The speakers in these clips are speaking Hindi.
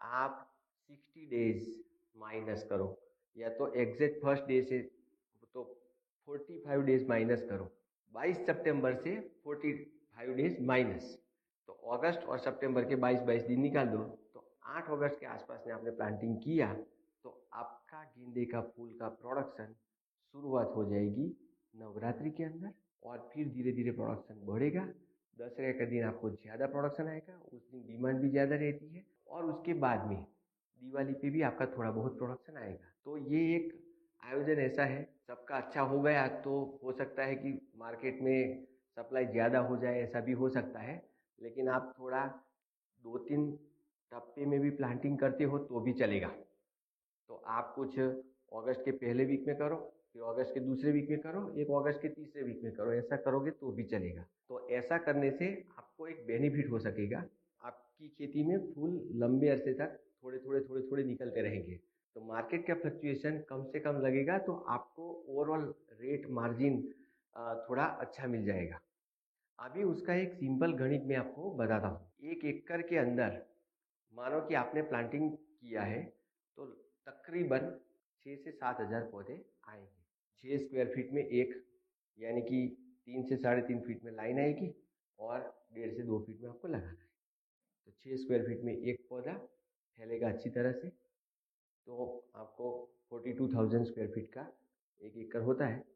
आप 60 डेज माइनस करो, या तो एग्जैक्ट फर्स्ट डे से तो 45 डेज माइनस करो। 22 सितंबर से 45 डेज माइनस, तो अगस्त और सितंबर के 22-22 दिन निकाल दो, तो 8 अगस्त के आसपास में आपने प्लांटिंग किया तो आपका गेंदे का फूल का प्रोडक्शन शुरुआत हो जाएगी नवरात्रि के अंदर, और फिर धीरे धीरे प्रोडक्शन बढ़ेगा। दशहरा का दिन आपको ज़्यादा प्रोडक्शन आएगा, उस दिन डिमांड भी ज़्यादा रहती है, और उसके बाद में दिवाली पे भी आपका थोड़ा बहुत प्रोडक्शन आएगा। तो ये एक आयोजन ऐसा है, सबका अच्छा हो गया तो हो सकता है कि मार्केट में सप्लाई ज़्यादा हो जाए, ऐसा भी हो सकता है। लेकिन आप थोड़ा 2-3 टप्पे में भी प्लांटिंग करते हो तो भी चलेगा। तो आप कुछ अगस्त के पहले वीक में करो, फिर अगस्त के दूसरे वीक में करो, एक अगस्त के तीसरे वीक में करो, ऐसा करोगे तो भी चलेगा। तो ऐसा करने से आपको एक बेनिफिट हो सकेगा, आपकी खेती में फूल लंबे अरसे तक थोड़े थोड़े निकलते रहेंगे। तो मार्केट का फ्लक्चुएशन कम से कम लगेगा, तो आपको ओवरऑल रेट मार्जिन थोड़ा अच्छा मिल जाएगा। अभी उसका एक सिंपल गणित मैं आपको बताता हूँ। 1 एकड़ के अंदर मानो कि आपने प्लांटिंग किया है तो तकरीबन 6 से 7 हज़ार पौधे आएंगे। 6 स्क्वायर फीट में एक, यानी कि 3 से 3.5 फीट में लाइन आएगी, और 1.5 से 2 फीट में आपको लगाना है। तो 6 स्क्वायर फीट में एक पौधा फैलेगा अच्छी तरह से, तो आपको 42,000 स्क्वायर फीट का 1 एकड़ होता है,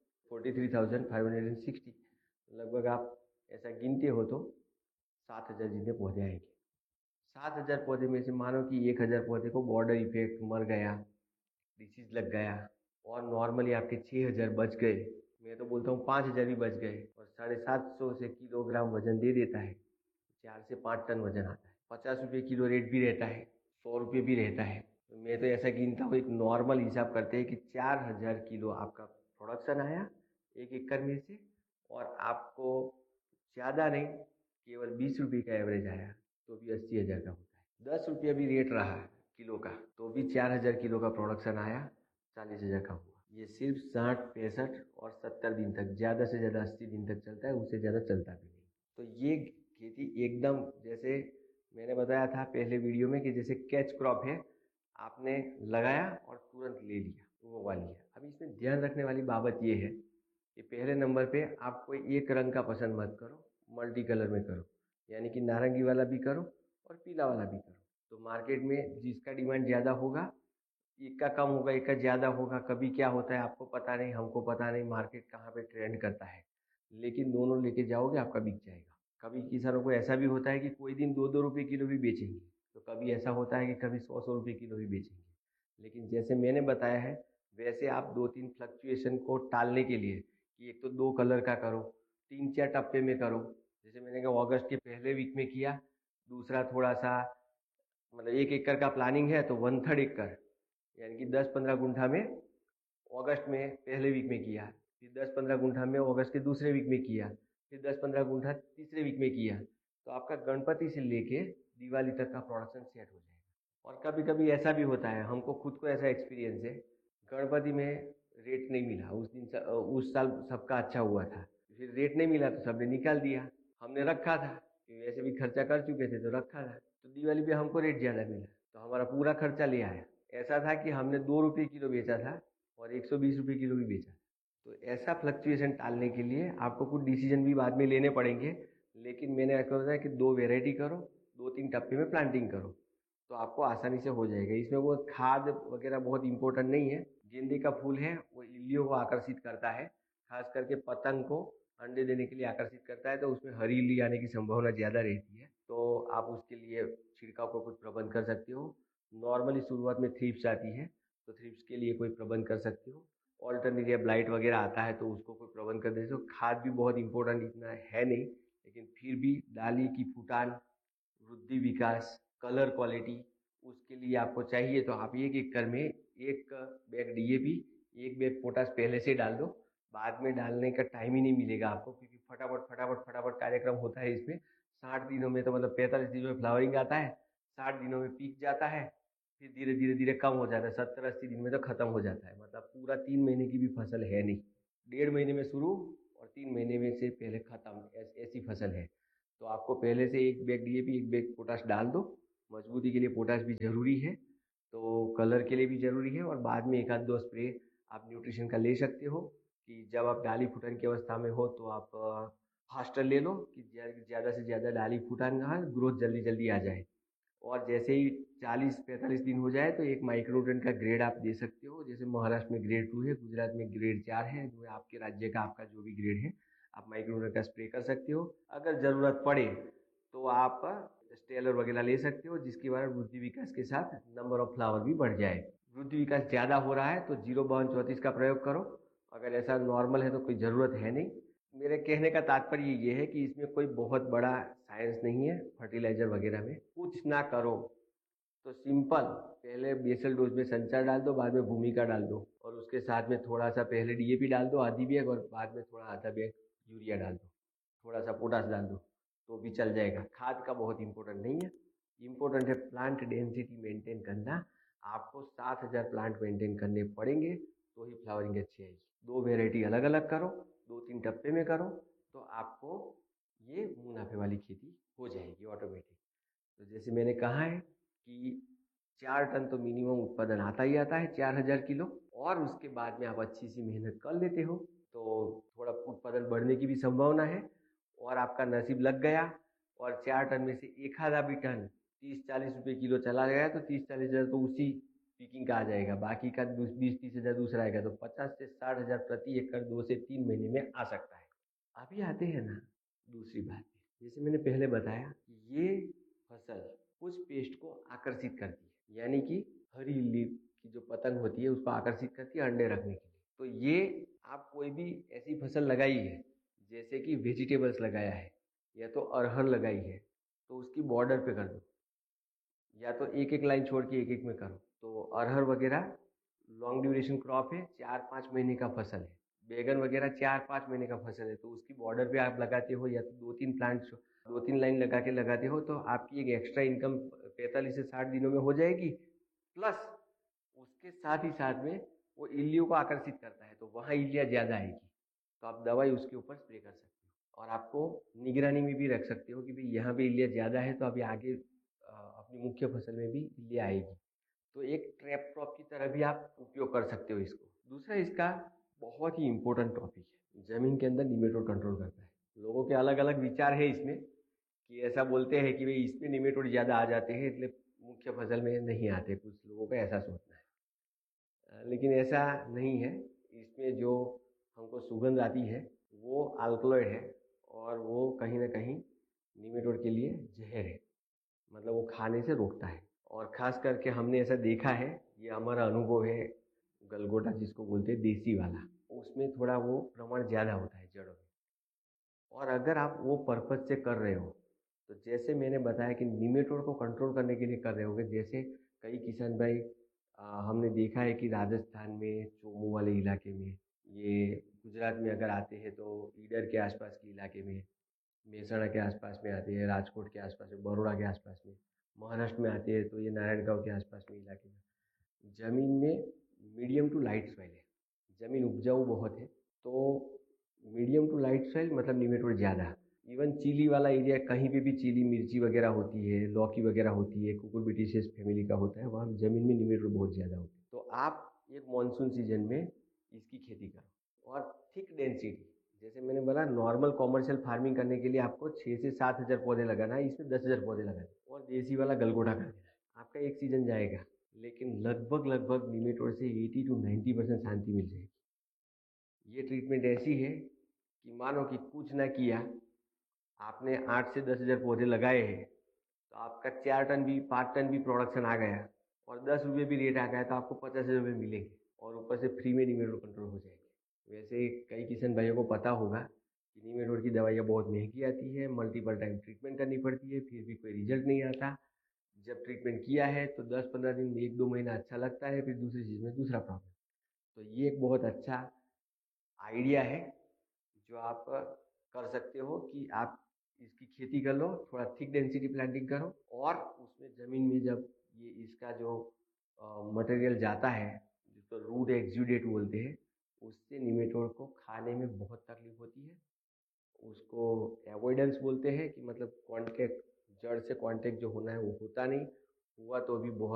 43,560 लगभग। आप ऐसा गिनते हो तो 7 हज़ार जितने पौधे आएंगे। 7 हज़ार पौधे में से मानो कि 1 हज़ार पौधे को बॉर्डर इफेक्ट मर गया, डिसीज लग गया, और नॉर्मली आपके 6 हज़ार बच गए। मैं तो बोलता हूँ 5 हज़ार भी बच गए, और 750 से किलोग्राम वजन दे देता है, 4 से 5 टन वजन आता है। 50 रुपये किलो रेट भी रहता है, 100 रुपये भी रहता है। तो मैं तो ऐसा गिनता हूँ, एक नॉर्मल हिसाब करते हैं कि 4 हज़ार किलो आपका प्रोडक्शन आया 1 एकड़ में से, और आपको ज़्यादा नहीं, केवल 20 रुपये का एवरेज आया, तो भी 80 हज़ार का होता है। 10 रुपया भी रेट रहा किलो का, तो भी 4 हज़ार किलो का प्रोडक्शन आया, 40 हज़ार का हुआ। ये सिर्फ 60, 65 और 70 दिन तक, ज़्यादा से ज़्यादा 80 दिन तक चलता है, उससे ज़्यादा चलता भी नहीं। तो ये खेती एकदम, जैसे मैंने बताया था पहले वीडियो में, कि जैसे कैच क्रॉप है, आपने लगाया और तुरंत ले लिया, वो वाली है। अब इसमें ध्यान रखने वाली बाबत ये है कि पहले नंबर पे आप कोई एक रंग का पसंद मत करो, मल्टी कलर में करो, यानी कि नारंगी वाला भी करो और पीला वाला भी करो। तो मार्केट में जिसका डिमांड ज़्यादा होगा, एक का कम होगा, एक का ज़्यादा होगा। कभी क्या होता है आपको पता नहीं, हमको पता नहीं, मार्केट कहाँ पे ट्रेंड करता है, लेकिन दोनों लेके जाओगे आपका बिक जाएगा। कभी किसानों को ऐसा भी होता है कि कोई दिन 2-2 रुपये किलो भी बेचेंगे, तो कभी ऐसा होता है कि कभी 100-100 रुपये किलो भी बेचेंगे। लेकिन जैसे मैंने बताया है, वैसे आप 2-3 फ्लक्चुएशन को टालने के लिए, कि एक तो 2 कलर का करो, 3-4 टप्पे में करो। जैसे मैंने कहा अगस्त के पहले वीक में किया, दूसरा थोड़ा सा, मतलब 1 एकड़ का प्लानिंग है तो 1/3 एकड़, यानी कि 10-15 गुंठा में अगस्त में पहले वीक में किया, फिर 10-15 गुंठा में अगस्त के दूसरे वीक में किया, फिर 10-15 गुंठा तीसरे वीक में किया, तो आपका गणपति से लेके दिवाली तक का प्रोडक्शन सेट हो जाएगा। और कभी कभी ऐसा भी होता है, हमको खुद को ऐसा एक्सपीरियंस है, गणपति में रेट नहीं मिला उस दिन, उस साल सबका अच्छा हुआ था, फिर रेट नहीं मिला तो सबने निकाल दिया, हमने रखा था कि वैसे भी खर्चा कर चुके थे तो रखा था, तो दिवाली पे हमको रेट ज़्यादा मिला तो हमारा पूरा खर्चा ले आया। ऐसा था कि हमने 2 रुपये किलो बेचा था और 120 रुपये किलो भी बेचा। तो ऐसा फ्लक्चुएशन टालने के लिए आपको कुछ डिसीजन भी बाद में लेने पड़ेंगे, लेकिन मैंने आपको बताया कि 2 वैरायटी करो, 2-3 टप्पे में प्लांटिंग करो, तो आपको आसानी से हो जाएगा। इसमें वो खाद वगैरह बहुत इंपॉर्टेंट नहीं है। गेंदे का फूल है वो इल्लियों को आकर्षित करता है, खास करके पतंग को अंडे देने के लिए आकर्षित करता है, तो उसमें हरी इल्ली आने की संभावना ज़्यादा रहती है। तो आप उसके लिए छिड़काव को कुछ प्रबंध कर सकते हो। नॉर्मली शुरुआत में थ्रिप्स आती है, तो थ्रिप्स के लिए कोई प्रबंध कर सकते हो। ऑल्टरनेरिया ब्लाइट वगैरह आता है तो उसको कोई प्रबंध कर देते हो। खाद भी बहुत इंपॉर्टेंट इतना है नहीं, लेकिन फिर भी डाली की फुटान, वृद्धि, विकास, कलर क्वालिटी, उसके लिए आपको चाहिए तो आप 1 एकड़ में 1 बैग डीएपी, 1 बैग पोटास पहले से डाल दो। बाद में डालने का टाइम ही नहीं मिलेगा आपको, क्योंकि फटाफट फटाफट फटाफट कार्यक्रम होता है इसमें। 60 दिनों में तो, मतलब 45 दिनों में फ्लावरिंग आता है, 60 दिनों में पीक जाता है, फिर धीरे धीरे धीरे कम हो जाता है, 70-80 दिन में तो खत्म हो जाता है। मतलब पूरा 3 महीने की भी फसल है नहीं, 1.5 महीने में शुरू और 3 महीने में से पहले खत्म, ऐसी फसल है। तो आपको पहले से 1 बैग डीएपी, 1 बैग पोटाश डाल दो, मजबूती के लिए पोटाश भी ज़रूरी है, तो कलर के लिए भी ज़रूरी है। और बाद में एक आध दो स्प्रे आप न्यूट्रिशन का ले सकते हो कि जब आप डाली फूटन की अवस्था में हो तो आप फास्टर ले लो कि ज़्यादा से ज़्यादा डाली फूटन का ग्रोथ जल्दी जल्दी आ जाए। और जैसे ही 40-45 दिन हो जाए तो एक माइक्रोन्यूट्रिएंट का ग्रेड आप दे सकते हो। जैसे महाराष्ट्र में ग्रेड 2 है, गुजरात में ग्रेड 4 है, जो आपके राज्य का आपका जो भी ग्रेड है आप माइक्रोन्यूट्रिएंट का स्प्रे कर सकते हो। अगर ज़रूरत पड़े तो आप स्टेलर वगैरह ले सकते हो, जिसके द्वारा वृद्धि विकास के साथ नंबर ऑफ फ्लावर भी बढ़ जाए। वृद्धि विकास ज़्यादा हो रहा है तो 05234 का प्रयोग करो। अगर ऐसा नॉर्मल है तो कोई ज़रूरत है नहीं। मेरे कहने का तात्पर्य ये है कि इसमें कोई बहुत बड़ा साइंस नहीं है। फर्टिलाइजर वगैरह में कुछ ना करो तो सिंपल, पहले बेसल डोज में संचार डाल दो, बाद में भूमिका डाल दो, और उसके साथ में थोड़ा सा पहले डीएपी डाल दो आधी बैग, और बाद में थोड़ा आधा बैग यूरिया डाल दो, थोड़ा सा पोटास डाल दो, तो भी चल जाएगा। खाद का बहुत इंपॉर्टेंट नहीं है। इंपॉर्टेंट है प्लांट डेंसिटी मेंटेन करना। आपको 7,000 प्लांट मेंटेन करने पड़ेंगे तो ही फ्लावरिंग अच्छी आएगी। 2 वेराइटी अलग अलग करो, 2-3 टप्पे में करो, तो आपको ये मुनाफे वाली खेती हो जाएगी ऑटोमेटिक। तो जैसे मैंने कहा है कि 4 टन तो मिनिमम उत्पादन आता ही आता है, 4,000 किलो, और उसके बाद में आप अच्छी सी मेहनत कर लेते हो तो थोड़ा उत्पादन बढ़ने की भी संभावना है। और आपका नसीब लग गया और 4 टन में से एक आधा भी टन 30-40 रुपये किलो चला गया तो 30-40 हज़ार तो उसी पिकिंग का आ जाएगा। बाकी का 20-30 हज़ार दूसरा आएगा, तो 50 से 60 हज़ार प्रति एकड़ 2 से 3 महीने में आ सकता है। अभी आते हैं ना दूसरी बात पे। जैसे मैंने पहले बताया कि ये फसल कुछ पेस्ट को आकर्षित करती है, यानी कि हरी इल्ली की जो पतंग होती है उसको आकर्षित करती है अंडे रखने के लिए। तो ये आप कोई भी ऐसी फसल लगाई है, जैसे कि वेजिटेबल्स लगाया है या तो अरहर लगाई है, तो उसकी बॉर्डर पे कर दो, या तो एक एक लाइन छोड़ के एक एक में करो। तो अरहर वगैरह लॉन्ग ड्यूरेशन क्रॉप है, 4-5 महीने का फसल है। बैगन वगैरह 4-5 महीने का फसल है, तो उसकी बॉर्डर पे आप लगाते हो या तो 2-3 प्लांट 2-3 लाइन लगा के लगाते हो, तो आपकी एक एक्स्ट्रा इनकम 45 से 60 दिनों में हो जाएगी। प्लस उसके साथ ही साथ में वो इल्लियों को आकर्षित करता है, तो वहाँ इल्लियाँ ज़्यादा आएगी, तो आप दवाई उसके ऊपर स्प्रे कर सकते हो। और आपको निगरानी में भी रख सकते हो कि भाई यहाँ पे इल्लियाँ ज़्यादा है तो अभी आगे अपनी मुख्य फसल में भी इल्लियाँ आएगी। तो एक ट्रैप क्रॉप की तरह भी आप उपयोग कर सकते हो इसको। दूसरा इसका बहुत ही इम्पोर्टेंट टॉपिक है, ज़मीन के अंदर निमेटोड कंट्रोल करता है। लोगों के अलग अलग विचार है इसमें, कि ऐसा बोलते हैं कि भाई इसमें निमेटोड ज़्यादा आ जाते हैं इसलिए मुख्य फसल में नहीं आते। कुछ लोगों का ऐसा सोचना है, लेकिन ऐसा नहीं है। इसमें जो हमको सुगंध आती है वो अल्कलॉइड है, और वो कहीं ना कहीं निमेटोड के लिए जहर है, मतलब वो खाने से रोकता है। और ख़ास करके हमने ऐसा देखा है, ये हमारा अनुभव है, गलगोटा जिसको बोलते हैं देसी वाला, उसमें थोड़ा वो प्रमाण ज़्यादा होता है जड़ों में। और अगर आप वो पर्पज से कर रहे हो, तो जैसे मैंने बताया कि निमेटोड को कंट्रोल करने के लिए कर रहे होगे, जैसे कई किसान भाई हमने देखा है कि राजस्थान में चोमू वाले इलाके में, ये गुजरात में अगर आते हैं तो ईडर के आसपास के इलाके में, मेहसाणा के आसपास में आते हैं, राजकोट के आसपास में, बड़ौदा के आसपास में, महाराष्ट्र में आते हैं तो ये नारायणगांव के आसपास में इलाके में ज़मीन में मीडियम टू लाइट सॉइल है, ज़मीन उपजाऊ बहुत है। तो मीडियम टू लाइट सॉइल मतलब निमेटोड ज़्यादा। इवन चिली वाला एरिया, कहीं पे भी चिली मिर्ची वगैरह होती है, लौकी वगैरह होती है, कुकुरबिटेशियस फैमिली का होता है, वहाँ ज़मीन में निमेटोड बहुत ज़्यादा होते हैं। तो आप एक मानसून सीजन में इसकी खेती करो। और थिक डेंसिटी, जैसे मैंने बोला नॉर्मल कॉमर्शियल फार्मिंग करने के लिए आपको 6 से 7 हज़ार पौधे लगाना है, इसमें 10,000 पौधे लगाने हैं, और देसी वाला गलगोटा कर देना है। आपका एक सीजन जाएगा, लेकिन लगभग लगभग निमेटोड से 80 to 90% शांति मिल जाएगी। ये ट्रीटमेंट ऐसी है कि मानो कि कुछ ना किया, आपने 8 से 10 हज़ार पौधे लगाए हैं, तो आपका 4 टन भी 5 टन भी प्रोडक्शन आ गया, और 10 रुपये भी रेट आ गया, तो आपको 50 हज़ार रुपये मिलेंगे, और ऊपर से फ्री में निमेटोड कंट्रोल हो जाएंगे। वैसे कई किसान भाइयों को पता होगा कि निमेटोड की दवाइयाँ बहुत महंगी आती है, मल्टीपल टाइम ट्रीटमेंट करनी पड़ती है, फिर भी कोई रिजल्ट नहीं आता। जब ट्रीटमेंट किया है तो 10-15 दिन, 1-2 महीना अच्छा लगता है, फिर दूसरी चीज़ में दूसरा प्रॉब्लम। तो ये एक बहुत अच्छा आइडिया है जो आप कर सकते हो कि आप इसकी खेती कर लो, थोड़ा थिक डेंसिटी प्लांटिंग करो, और उसमें ज़मीन में जब ये इसका जो मटेरियल जाता है, जिसको रूट एक्सुडेट बोलते हैं, उससे निमेटोड को खाने में बहुत तकलीफ होती है। उसको एवॉइडेंस बोलते हैं कि मतलब कांटेक्ट, जड़ से कांटेक्ट जो होना है वो होता नहीं, हुआ तो भी बहुत